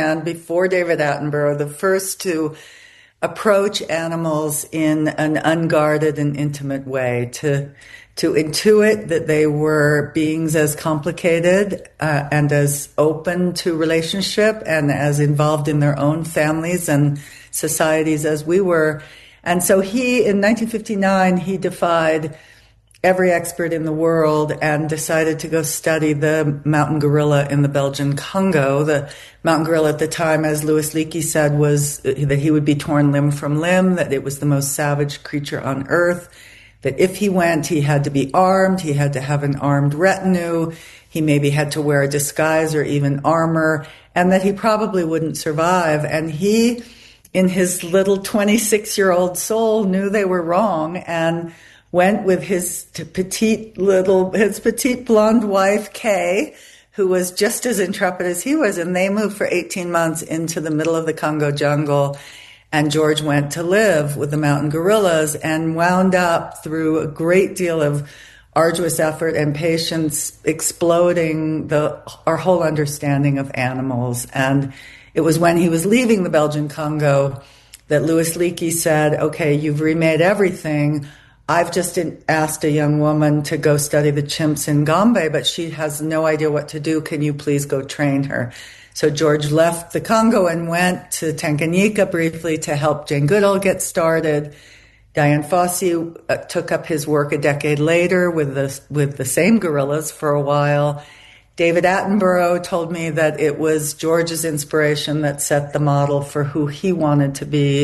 man before David Attenborough, the first to approach animals in an unguarded and intimate way, to intuit that they were beings as complicated and as open to relationship and as involved in their own families and societies as we were. And so in 1959, he defied every expert in the world and decided to go study the mountain gorilla in the Belgian Congo. The mountain gorilla at the time, as Louis Leakey said, was that he would be torn limb from limb, that it was the most savage creature on earth, that if he went, he had to be armed, he had to have an armed retinue, he maybe had to wear a disguise or even armor, and that he probably wouldn't survive. And he, in his little 26-year-old soul, knew they were wrong and went with his petite blonde wife, Kay, who was just as intrepid as he was. And they moved for 18 months into the middle of the Congo jungle. And George went to live with the mountain gorillas and wound up, through a great deal of arduous effort and patience, exploding our whole understanding of animals. And it was when he was leaving the Belgian Congo that Louis Leakey said, okay, you've remade everything. I've just asked a young woman to go study the chimps in Gombe, but she has no idea what to do. Can you please go train her? So George left the Congo and went to Tanganyika briefly to help Jane Goodall get started. Dian Fossey took up his work a decade later with the same gorillas for a while. David Attenborough told me that it was George's inspiration that set the model for who he wanted to be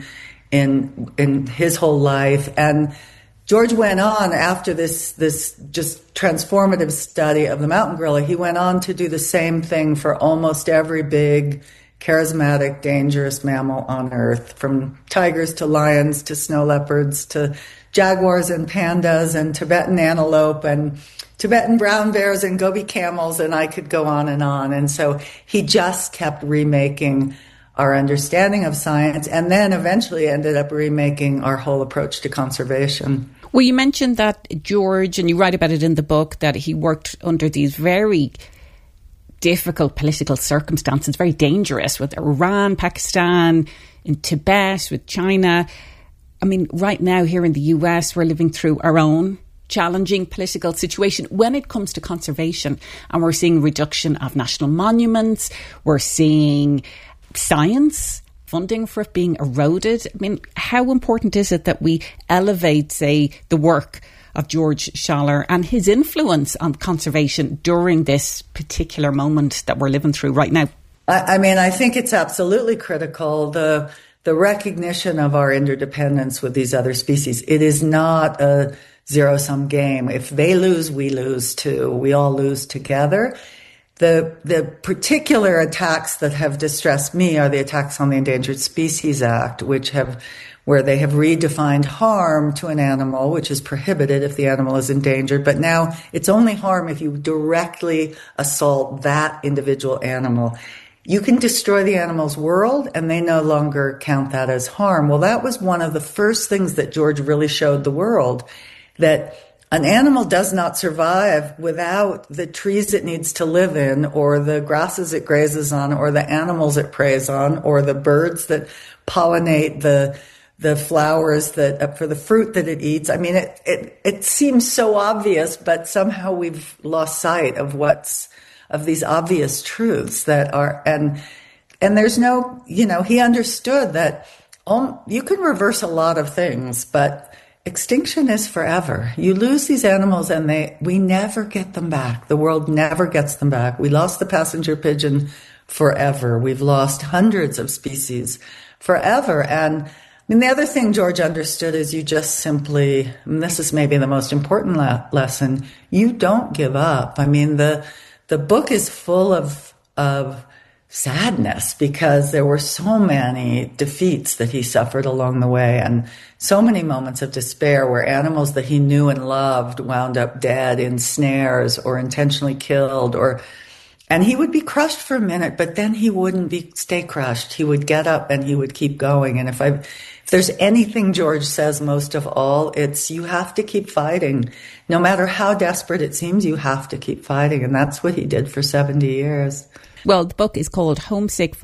in his whole life. And George went on after this just transformative study of the mountain gorilla. He went on to do the same thing for almost every big, charismatic, dangerous mammal on Earth, from tigers to lions to snow leopards to jaguars and pandas and Tibetan antelope and Tibetan brown bears and Gobi camels, and I could go on. And so he just kept remaking our understanding of science, and then eventually ended up remaking our whole approach to conservation. Well, you mentioned that George, and you write about it in the book, that he worked under these very difficult political circumstances, very dangerous, with Iran, Pakistan, in Tibet, with China. I mean, right now here in the US, we're living through our own challenging political situation when it comes to conservation. And we're seeing reduction of national monuments. We're seeing science funding for it being eroded. I mean, how important is it that we elevate, say, the work of George Schaller and his influence on conservation during this particular moment that we're living through right now? I mean, I think it's absolutely critical, the recognition of our interdependence with these other species. It is not a zero-sum game. If they lose, we lose too. We all lose together. The particular attacks that have distressed me are the attacks on the Endangered Species Act, where they have redefined harm to an animal, which is prohibited if the animal is endangered. But now it's only harm if you directly assault that individual animal. You can destroy the animal's world, and they no longer count that as harm. Well, that was one of the first things that George really showed the world, that an animal does not survive without the trees it needs to live in, or the grasses it grazes on, or the animals it preys on, or the birds that pollinate the flowers that for the fruit that it eats. I mean, it seems so obvious, but somehow we've lost sight of these obvious truths that are, and there's no, he understood that you can reverse a lot of things, but extinction is forever. You lose these animals and we never get them back. The world never gets them back. We lost the passenger pigeon forever. We've lost hundreds of species forever. And I mean, the other thing George understood is you just simply, and this is maybe the most important lesson, you don't give up. I mean, the book is full of sadness because there were so many defeats that he suffered along the way, and so many moments of despair where animals that he knew and loved wound up dead in snares or intentionally killed, and he would be crushed for a minute, but then he wouldn't stay crushed. He would get up and he would keep going. And if there's anything George says most of all, it's you have to keep fighting. No matter how desperate it seems, you have to keep fighting. And that's what he did for 70 years. Well, the book is called Homesick